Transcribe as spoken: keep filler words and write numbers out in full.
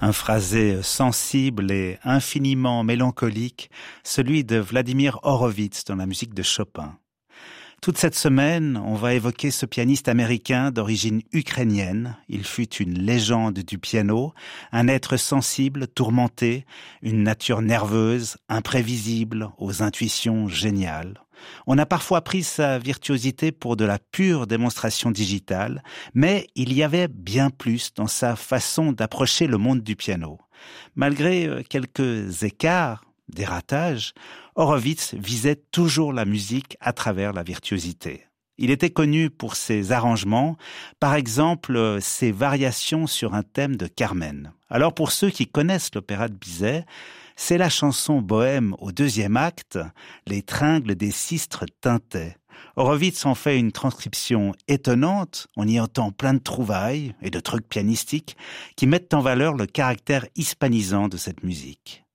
Un phrasé sensible et infiniment mélancolique, celui de Vladimir Horowitz dans la musique de Chopin. Toute cette semaine, on va évoquer ce pianiste américain d'origine ukrainienne. Il fut une légende du piano, un être sensible, tourmenté, une nature nerveuse, imprévisible, aux intuitions géniales. On a parfois pris sa virtuosité pour de la pure démonstration digitale, mais il y avait bien plus dans sa façon d'approcher le monde du piano. Malgré quelques écarts, des ratages, Horowitz visait toujours la musique à travers la virtuosité. Il était connu pour ses arrangements, par exemple ses variations sur un thème de Carmen. Alors pour ceux qui connaissent l'opéra de Bizet, c'est la chanson bohème au deuxième acte, les tringles des sistres tintaient. Horowitz en fait une transcription étonnante, on y entend plein de trouvailles et de trucs pianistiques qui mettent en valeur le caractère hispanisant de cette musique.